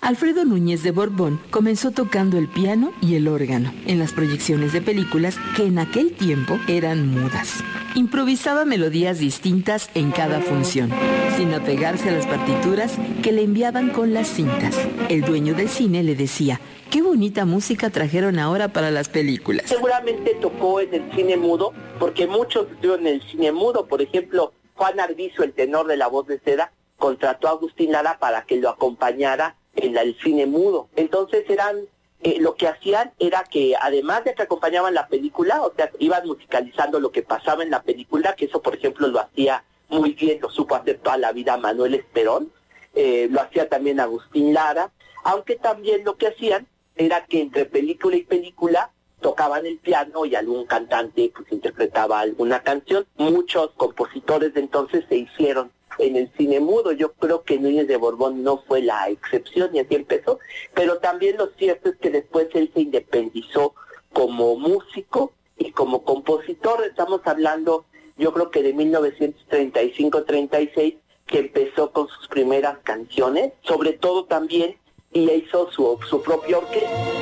Alfredo Núñez de Borbón comenzó tocando el piano y el órgano en las proyecciones de películas que en aquel tiempo eran mudas. Improvisaba melodías distintas en cada función, sin apegarse a las partituras que le enviaban con las cintas. El dueño del cine le decía: qué bonita música trajeron ahora para las películas. Seguramente tocó en el cine mudo, porque muchos estuvieron en el cine mudo. Por ejemplo, Juan Arvizu, el tenor de La Voz de Seda, contrató a Agustín Lara para que lo acompañara en el cine mudo. Entonces lo que hacían era que, además de que acompañaban la película, o sea, iban musicalizando lo que pasaba en la película, que eso, por ejemplo, lo hacía muy bien, lo supo hacer toda la vida Manuel Esperón, lo hacía también Agustín Lara, aunque también lo que hacían era que entre película y película tocaban el piano y algún cantante pues interpretaba alguna canción. Muchos compositores de entonces se hicieron en el cine mudo. Yo creo que Núñez de Borbón no fue la excepción y así empezó, pero también lo cierto es que después él se independizó como músico y como compositor. Estamos hablando, yo creo que de 1935-36, que empezó con sus primeras canciones, sobre todo también, y hizo su propia orquesta.